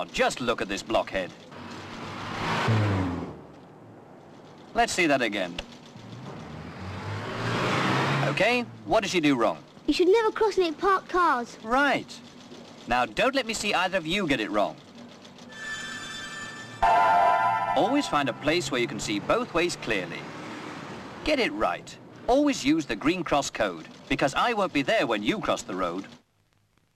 on, just look at this blockhead. Let's see that again. Okay, what did she do wrong? You should never cross near parked cars. Right. Now, don't let me see either of you get it wrong. Always find a place where you can see both ways clearly. Get it right. Always use the green cross code, because I won't be there when you cross the road.